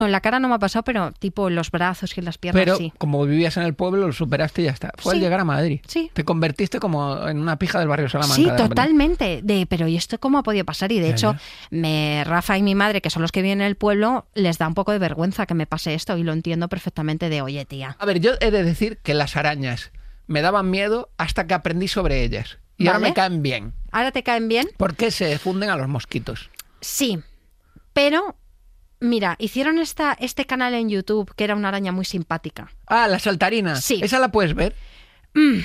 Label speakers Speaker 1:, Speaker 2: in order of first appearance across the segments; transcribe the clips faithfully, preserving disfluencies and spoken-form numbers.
Speaker 1: En la cara no me ha pasado, pero tipo en los brazos y en las piernas
Speaker 2: Pero
Speaker 1: sí.
Speaker 2: como vivías en el pueblo, lo superaste y ya está. Fue
Speaker 1: Sí.
Speaker 2: al llegar a Madrid.
Speaker 1: Sí.
Speaker 2: Te convertiste como en una pija del barrio Salamanca.
Speaker 1: Sí,
Speaker 2: de repente.
Speaker 1: totalmente. De, pero ¿y esto cómo ha podido pasar? Y de
Speaker 2: Ya,
Speaker 1: hecho,
Speaker 2: ya.
Speaker 1: me, Rafa y mi madre, que son los que viven en el pueblo, les da un poco de vergüenza que me pase esto y lo entiendo perfectamente de, oye, tía.
Speaker 2: A ver, yo he de decir que las arañas me daban miedo hasta que aprendí sobre ellas. Y ahora
Speaker 1: ¿Vale?
Speaker 2: me caen bien.
Speaker 1: ¿Ahora te caen bien?
Speaker 2: Porque se funden a los mosquitos.
Speaker 1: Sí, pero... Mira, hicieron esta, este canal en YouTube que era una araña muy simpática.
Speaker 2: Ah, la saltarina.
Speaker 1: Sí.
Speaker 2: ¿Esa la puedes ver?
Speaker 1: Mm,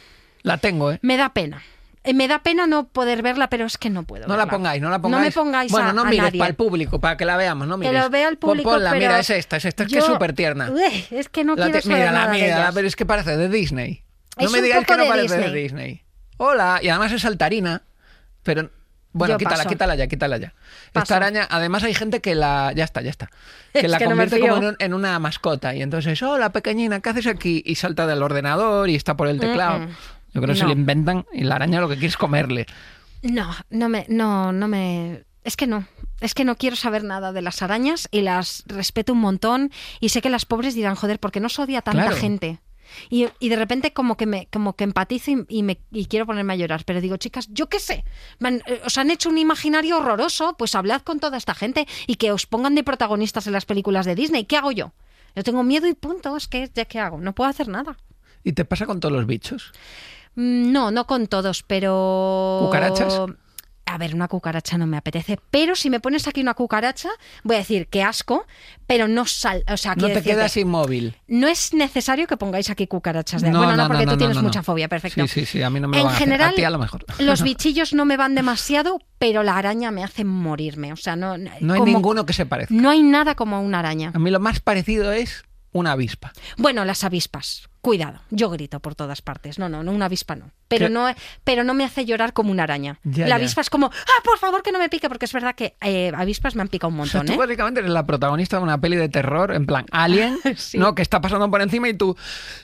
Speaker 2: La tengo, ¿eh?
Speaker 1: me da pena. Eh, Me da pena no poder verla, pero es que no puedo
Speaker 2: No la
Speaker 1: verla.
Speaker 2: pongáis, no la pongáis.
Speaker 1: No me pongáis
Speaker 2: Bueno,
Speaker 1: a,
Speaker 2: no
Speaker 1: a
Speaker 2: mires
Speaker 1: nadie.
Speaker 2: para el público, para que la veamos, no
Speaker 1: Que
Speaker 2: mires.
Speaker 1: lo vea el
Speaker 2: Pon-
Speaker 1: público,
Speaker 2: Ponla,
Speaker 1: pero
Speaker 2: mira, es esta, es esta, es que es
Speaker 1: yo-
Speaker 2: súper tierna.
Speaker 1: Ué, es que no
Speaker 2: La
Speaker 1: quiero
Speaker 2: te-
Speaker 1: saber
Speaker 2: mírala,
Speaker 1: nada de
Speaker 2: mírala,
Speaker 1: ellas.
Speaker 2: pero es que parece de Disney. No
Speaker 1: Es
Speaker 2: me
Speaker 1: un
Speaker 2: digáis
Speaker 1: poco
Speaker 2: que no
Speaker 1: de
Speaker 2: parece de
Speaker 1: Disney.
Speaker 2: Disney. Hola, y además es saltarina, pero... Bueno,
Speaker 1: Yo
Speaker 2: quítala,
Speaker 1: paso.
Speaker 2: quítala ya, quítala ya.
Speaker 1: Paso.
Speaker 2: Esta araña, además hay gente que la... Ya está, ya está. Que
Speaker 1: Es
Speaker 2: la
Speaker 1: que no me
Speaker 2: convierte
Speaker 1: fío.
Speaker 2: como en, un- en una mascota. Y entonces, hola, pequeñina, ¿qué haces aquí? Y salta del ordenador y está por el teclado.
Speaker 1: Mm-mm.
Speaker 2: Yo creo que se
Speaker 1: No.
Speaker 2: le inventan y la araña lo que quiere es comerle.
Speaker 1: No, no me, no, no me. Es que no. Es que no quiero saber nada de las arañas y las respeto un montón. Y sé que las pobres dirán, joder, ¿por qué no se odia tanta
Speaker 2: Claro.
Speaker 1: gente? Y, y de repente como que me como que empatizo y, y me y quiero ponerme a llorar. Pero digo, chicas, yo qué sé. Man, eh, os han hecho un imaginario horroroso, pues hablad con toda esta gente y que os pongan de protagonistas en las películas de Disney. ¿Qué hago yo? Yo tengo miedo y punto. Es que, ¿ya qué hago? No puedo hacer nada.
Speaker 2: ¿Y te pasa con todos los bichos?
Speaker 1: Mm, No, no con todos, pero...
Speaker 2: ¿Cucarachas?
Speaker 1: A ver, una cucaracha no me apetece, pero si me pones aquí una cucaracha, voy a decir que asco, pero no sal, o sea,
Speaker 2: No
Speaker 1: quiero
Speaker 2: te
Speaker 1: decirte,
Speaker 2: quedas inmóvil.
Speaker 1: no es necesario que pongáis aquí cucarachas de
Speaker 2: No,
Speaker 1: bueno, no,
Speaker 2: no,
Speaker 1: porque
Speaker 2: no,
Speaker 1: tú
Speaker 2: no,
Speaker 1: tienes
Speaker 2: no, no.
Speaker 1: mucha fobia, perfecto.
Speaker 2: Sí, sí, sí, a mí no me lo
Speaker 1: En
Speaker 2: van a hacer.
Speaker 1: general,
Speaker 2: A ti a lo mejor.
Speaker 1: los bichillos no me van demasiado, pero la araña me hace morirme, o sea, no
Speaker 2: No hay
Speaker 1: como-
Speaker 2: ninguno que se parezca.
Speaker 1: No hay nada como una araña.
Speaker 2: A mí lo más parecido es una avispa.
Speaker 1: Bueno, las avispas. Cuidado, yo grito por todas partes. No, no, no, una avispa no. Pero
Speaker 2: ¿Qué?
Speaker 1: no, pero no me hace llorar como una araña.
Speaker 2: Ya,
Speaker 1: la
Speaker 2: ya.
Speaker 1: avispa es como, ah, por favor que no me pique, porque es verdad que eh, avispas me han picado un
Speaker 2: O sea,
Speaker 1: montón,
Speaker 2: tú
Speaker 1: ¿eh?
Speaker 2: básicamente eres la protagonista de una peli de terror, en plan Alien,
Speaker 1: Sí.
Speaker 2: ¿no? Que está pasando por encima y tú...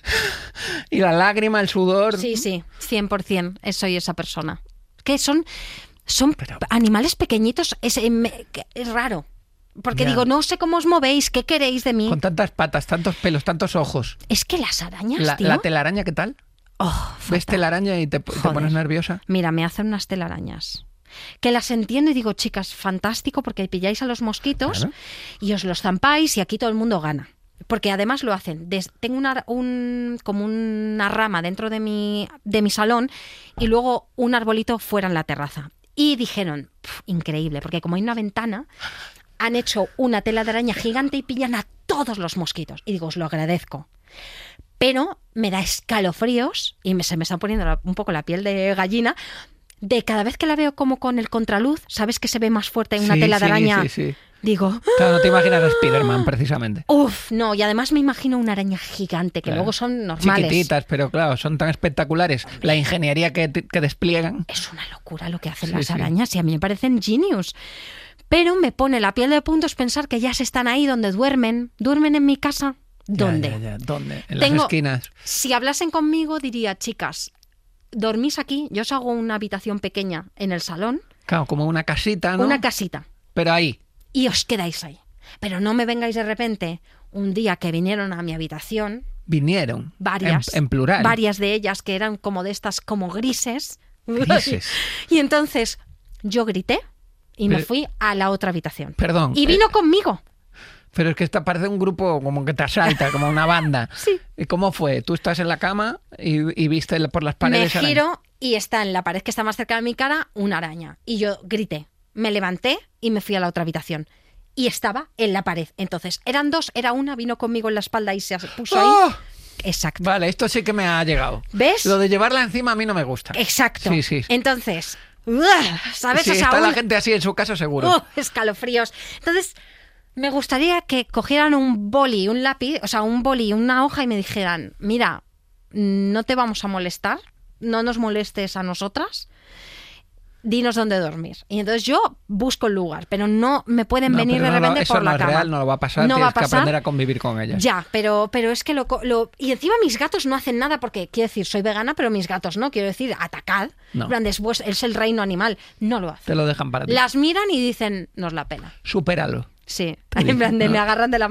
Speaker 2: Y la lágrima, el sudor...
Speaker 1: Sí, sí, cien por ciento soy esa persona. Que son, son
Speaker 2: Pero-
Speaker 1: animales pequeñitos, es, eh, me- que es raro. Porque
Speaker 2: Ya.
Speaker 1: digo, no sé cómo os movéis, qué queréis de mí.
Speaker 2: Con tantas patas, tantos pelos, tantos ojos.
Speaker 1: Es que las arañas,
Speaker 2: La,
Speaker 1: tío...
Speaker 2: la telaraña, ¿qué tal?
Speaker 1: Oh,
Speaker 2: ¿Ves
Speaker 1: fatal.
Speaker 2: telaraña y te, te
Speaker 1: Joder.
Speaker 2: pones nerviosa?
Speaker 1: Mira, me hacen unas telarañas. Que las entiendo y digo, chicas, fantástico, porque pilláis a los mosquitos
Speaker 2: Claro.
Speaker 1: y os los zampáis y aquí todo el mundo gana. Porque además lo hacen. Des- tengo una, un, como una rama dentro de mi, de mi salón y luego un arbolito fuera en la terraza. Y dijeron, "Pf, increíble, porque como hay una ventana, han hecho una tela de araña gigante y pillan a todos los mosquitos. Y digo, os lo agradezco. Pero me da escalofríos y me, se me está poniendo la- un poco la piel de gallina de cada vez que la veo como con el contraluz, ¿sabes que se ve más fuerte en una
Speaker 2: Sí,
Speaker 1: tela de
Speaker 2: sí,
Speaker 1: araña?
Speaker 2: sí, sí.
Speaker 1: Digo,
Speaker 2: Claro, no te imaginas a Spiderman, precisamente.
Speaker 1: uff, no, y además me imagino una araña gigante, que
Speaker 2: Claro.
Speaker 1: luego son normales.
Speaker 2: Chiquititas, pero claro, son tan espectaculares. La ingeniería que, que despliegan.
Speaker 1: Es una locura lo que hacen
Speaker 2: Sí,
Speaker 1: las
Speaker 2: sí.
Speaker 1: arañas y a mí me parecen genius. Pero me pone la piel de puntos pensar que ya se están ahí donde duermen. ¿Duermen en mi casa? ¿Dónde?
Speaker 2: Ya, ya, ya. ¿Dónde? En
Speaker 1: Tengo-
Speaker 2: las esquinas.
Speaker 1: Si hablasen conmigo diría, chicas, dormís aquí, yo os hago una habitación pequeña en el salón,
Speaker 2: Claro, como una casita, ¿no?
Speaker 1: una casita,
Speaker 2: Pero ahí.
Speaker 1: y os quedáis ahí. Pero no me vengáis de repente un día que vinieron a mi habitación,
Speaker 2: Vinieron.
Speaker 1: varias,
Speaker 2: En, en plural.
Speaker 1: varias de ellas que eran como de estas como grises.
Speaker 2: Grises.
Speaker 1: Y entonces yo grité y me
Speaker 2: Pero-
Speaker 1: fui a la otra habitación.
Speaker 2: Perdón.
Speaker 1: Y vino
Speaker 2: eh,
Speaker 1: conmigo.
Speaker 2: Pero es que esta parece un grupo como que te asalta, como una banda.
Speaker 1: Sí.
Speaker 2: ¿Y cómo fue? Tú estás en la cama y, y viste por las
Speaker 1: Me
Speaker 2: paredes... araña.
Speaker 1: giro y está en la pared que está más cerca de mi cara una araña. Y yo grité. Me levanté y me fui a la otra habitación. Y estaba en la pared. Entonces, eran dos, era una, vino conmigo en la espalda y se puso ahí.
Speaker 2: ¡Oh!
Speaker 1: Exacto.
Speaker 2: Vale, esto sí que me ha llegado.
Speaker 1: ¿Ves?
Speaker 2: Lo de llevarla encima a mí no me gusta.
Speaker 1: Exacto.
Speaker 2: Sí, sí.
Speaker 1: Entonces, ¡ugh! ¿sabes?
Speaker 2: Si
Speaker 1: O sea,
Speaker 2: está la
Speaker 1: un-
Speaker 2: gente así en su casa, seguro.
Speaker 1: ¡uh! escalofríos. Entonces, me gustaría que cogieran un boli, un lápiz, o sea, un boli, una hoja y me dijeran, mira, no te vamos a molestar, no nos molestes a nosotras, dinos dónde dormir. Y entonces yo busco el lugar, pero no me pueden
Speaker 2: No,
Speaker 1: venir
Speaker 2: pero
Speaker 1: de
Speaker 2: no lo-
Speaker 1: repente
Speaker 2: eso
Speaker 1: por
Speaker 2: no
Speaker 1: la
Speaker 2: es
Speaker 1: cama.
Speaker 2: real, no lo va a pasar.
Speaker 1: No
Speaker 2: Tienes
Speaker 1: va a
Speaker 2: que
Speaker 1: pasar.
Speaker 2: aprender a convivir con ellas.
Speaker 1: Ya, pero, pero es que lo, co- lo... Y encima mis gatos no hacen nada porque, quiero decir, soy vegana, pero mis gatos no. Quiero decir, atacad.
Speaker 2: No.
Speaker 1: En plan, después es el reino animal. No lo hacen.
Speaker 2: Te lo dejan para ti.
Speaker 1: Las miran y dicen, nos la pena.
Speaker 2: Supéralo.
Speaker 1: Sí,
Speaker 2: Te
Speaker 1: en plan de
Speaker 2: dije,
Speaker 1: me
Speaker 2: ¿no?
Speaker 1: agarran de la